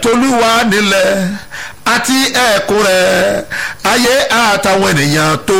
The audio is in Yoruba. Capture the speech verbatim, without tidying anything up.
tolúwa nílẹ̀ àti ẹ̀kún rẹ̀ ayé àtàwọn ènìyàn tó